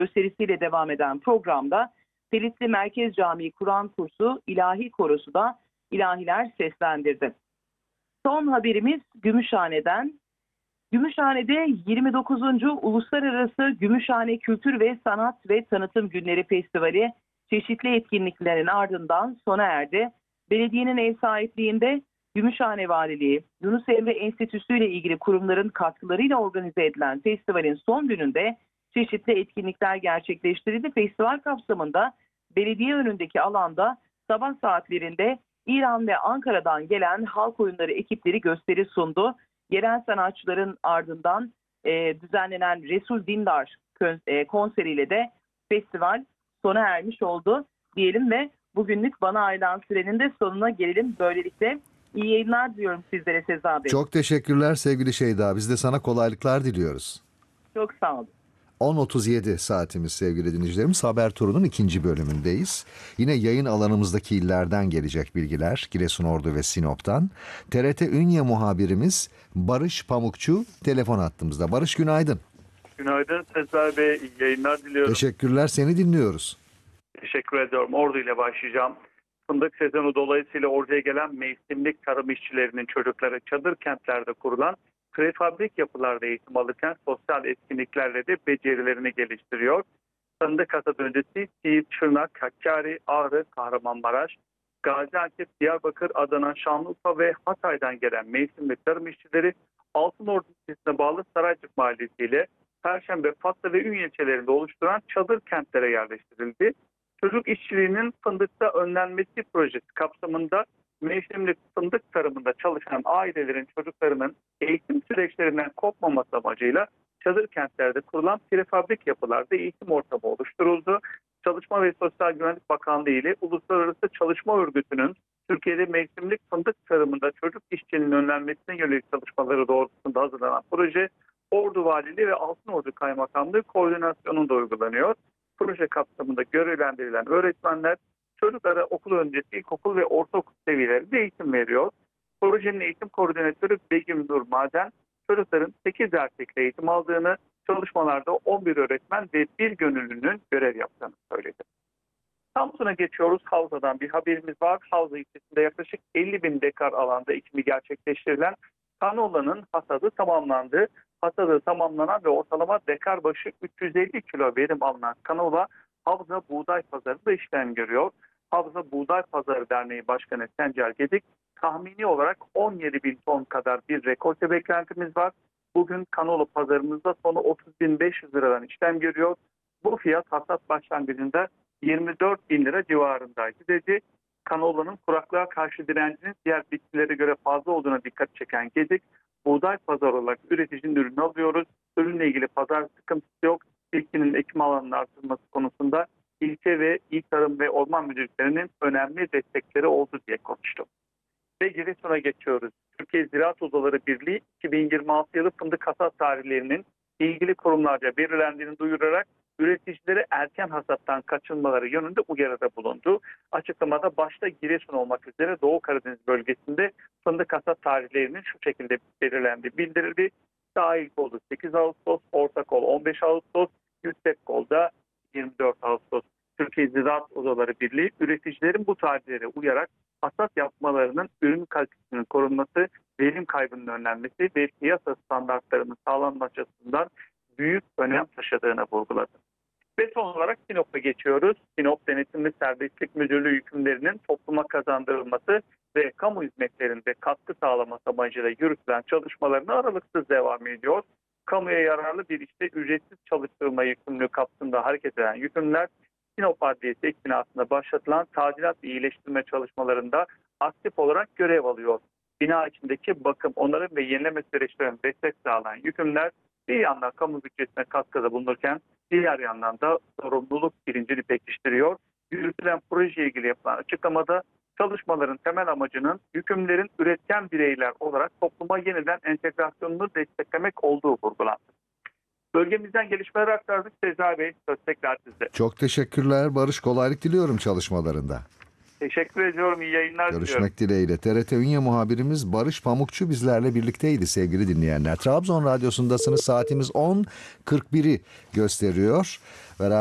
gösterisiyle devam eden programda Selitli Merkez Camii Kur'an kursu ilahi korosu da ilahiler seslendirdi. Son haberimiz Gümüşhane'den. Gümüşhane'de 29. Uluslararası Gümüşhane Kültür ve Sanat ve Tanıtım Günleri Festivali çeşitli etkinliklerin ardından sona erdi. Belediyenin ev sahipliğinde Gümüşhane Valiliği, Yunus Emre Enstitüsü ile ilgili kurumların katkılarıyla organize edilen festivalin son gününde çeşitli etkinlikler gerçekleştirildi. Festival kapsamında belediye önündeki alanda sabah saatlerinde İran ve Ankara'dan gelen halk oyunları ekipleri gösteri sundu. Yerel sanatçıların ardından düzenlenen Resul Dindar konseriyle de festival sona ermiş oldu diyelim ve bugünlük bana ayrılan sürenin de sonuna gelelim. Böylelikle iyi yayınlar diliyorum sizlere Seza Bey. Çok teşekkürler sevgili Şeyda. Biz de sana kolaylıklar diliyoruz. Çok sağ olun. 10.37 saatimiz sevgili dinleyicilerimiz. Haber turunun 2. bölümündeyiz. Yine yayın alanımızdaki illerden gelecek bilgiler. Giresunordu ve Sinop'tan. TRT Ünye muhabirimiz Barış Pamukçu telefon hattımızda. Barış günaydın. Günaydın Sezer Bey, iyi yayınlar diliyorum. Teşekkürler, seni dinliyoruz. Teşekkür ediyorum. Ordu ile başlayacağım. Fındık sezonu dolayısıyla orduya gelen mevsimlik tarım işçilerinin çocukları çadır kentlerde kurulan prefabrik yapılarda eğitim alırken sosyal etkinliklerle de becerilerini geliştiriyor. Fındık hasat öncesi Siirt, Şırnak, Hakkari, Ağrı, Kahramanmaraş, Gaziantep, Diyarbakır, Adana, Şanlıurfa ve Hatay'dan gelen mevsimlik tarım işçileri Altınordu ilçesine bağlı Saraycık Mahallesi ile Perşembe, Fatsa ve Ünye ilçelerinde oluşturan çadır kentlere yerleştirildi. Çocuk işçiliğinin fındıkta önlenmesi projesi kapsamında mevsimlik fındık tarımında çalışan ailelerin çocuklarının eğitim süreçlerinden kopmaması amacıyla çadır kentlerde kurulan prefabrik yapılarda eğitim ortamı oluşturuldu. Çalışma ve Sosyal Güvenlik Bakanlığı ile Uluslararası Çalışma Örgütü'nün Türkiye'de mevsimlik fındık tarımında çocuk işçiliğinin önlenmesine yönelik çalışmaları doğrultusunda hazırlanan proje Ordu Valiliği ve Altınordu Kaymakamlığı koordinasyonunda uygulanıyor. Proje kapsamında görevlendirilen öğretmenler çocuklara okul öncesi ilkokul ve ortaokul seviyelerinde eğitim veriyor. Projenin eğitim koordinatörü Begüm Nur Maden, çocukların 8 erkekle eğitim aldığını, çalışmalarda 11 öğretmen ve 1 gönüllünün görev yaptığını söyledi. Samsun'a geçiyoruz. Havza'dan bir haberimiz var. Havza ilçesinde yaklaşık 50.000 dekar alanda ekimi gerçekleştirilen kanola'nın hasadı tamamlandı. Hasadı tamamlanan ve ortalama dekar başı 350 kilo verim alınan kanola Havza Buğday Pazarı'nda işlem görüyor. Havza Buğday Pazarı Derneği Başkanı Sencer Gedik, tahmini olarak 17.000 ton kadar bir rekolte beklentimiz var. Bugün kanola pazarımızda sonu 30.500 liradan işlem görüyor. Bu fiyat hasat başlangıcında 24.000 lira civarındaydı dedi. Kanolanın kuraklığa karşı direncinin diğer bitkilere göre fazla olduğuna dikkat çeken Gedik, buğday pazarı olarak üreticinin ürünü alıyoruz. Ürünle ilgili pazar sıkıntısı yok. Bitkinin ekim alanının artırılması konusunda ilçe ve İl Tarım ve Orman Müdürlüklerinin önemli destekleri oldu diye konuştu. Ve Giresun'a geçiyoruz. Türkiye Ziraat Odaları Birliği 2026 yılı fındık hasat tarihlerinin ilgili kurumlarca belirlendiğini duyurarak üreticilere erken hasattan kaçınmaları yönünde uyarıda bulundu. Açıklamada başta Giresun olmak üzere Doğu Karadeniz bölgesinde fındık hasat tarihlerinin şu şekilde belirlendiği bildirildi. Sahil kolu 8 Ağustos, orta kol 15 Ağustos, yüksek kolda 24 Ağustos. Türkiye Ziraat Odaları Birliği üreticilerin bu tarihlere uyarak hasat yapmalarının ürün kalitesinin korunması, verim kaybının önlenmesi ve piyasa standartlarının sağlanması açısından büyük önem taşıdığını vurguladı. Ve son olarak Sinop'a geçiyoruz. Sinop Denetim ve Serbestlik Müdürlüğü hükümlerinin topluma kazandırılması ve kamu hizmetlerinde katkı sağlaması amacıyla yürütülen çalışmalarına aralıksız devam ediyor. Kamuya yararlı bir işte ücretsiz çalıştırılma yükümlülüğü kapsamında hareket eden yükümlüler Sinop Adliyesi ek binasında başlatılan tadilat ve iyileştirme çalışmalarında aktif olarak görev alıyor. Bina içindeki bakım, onarım ve yenileme süreçlerine destek sağlayan yükümlüler bir yandan kamu bütçesine katkıda bulunurken diğer yandan da sorumluluk bilincini pekiştiriyor. Yürütülen proje ilgili yapılan açıklamada çalışmaların temel amacının yükümlülerin üretken bireyler olarak topluma yeniden entegrasyonunu desteklemek olduğu vurgulandı. Bölgemizden gelişmeler aktardık. Sezai Bey, söz tekrar sizde. Çok teşekkürler Barış. Kolaylık diliyorum çalışmalarında. Teşekkür ediyorum. İyi yayınlar diliyorum. Görüşmek dileğiyle. TRT Ünye muhabirimiz Barış Pamukçu bizlerle birlikteydi sevgili dinleyenler. Trabzon Radyosu'ndasınız. Saatimiz 10.41'i gösteriyor.